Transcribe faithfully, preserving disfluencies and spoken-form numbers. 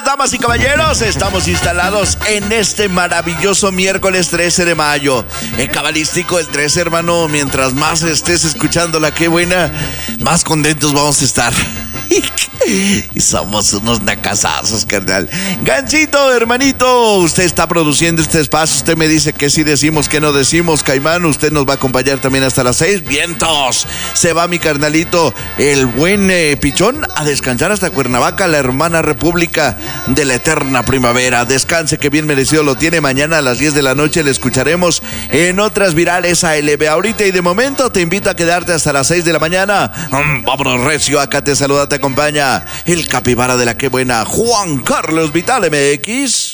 damas y caballeros, estamos instalados en este maravilloso miércoles trece de mayo. En cabalístico el trece, hermano, mientras más estés escuchando la Qué Buena, más contentos vamos a estar. Y somos unos nacazazos, carnal. Gancito, hermanito, usted está produciendo este espacio. Usted me dice que sí decimos, que no decimos. Caimán, usted nos va a acompañar también hasta las seis. Vientos. Se va mi carnalito, el buen eh, Pichón, a descansar hasta Cuernavaca, la hermana república de la eterna primavera. Descanse, que bien merecido lo tiene. Mañana a las diez de la noche le escucharemos en otras virales A L B. Ahorita y de momento te invito a quedarte hasta las seis de la mañana. Mm, vámonos recio, acá te saluda, te acompaña el capibara de la Qué Buena, Juan Carlos Vital M X.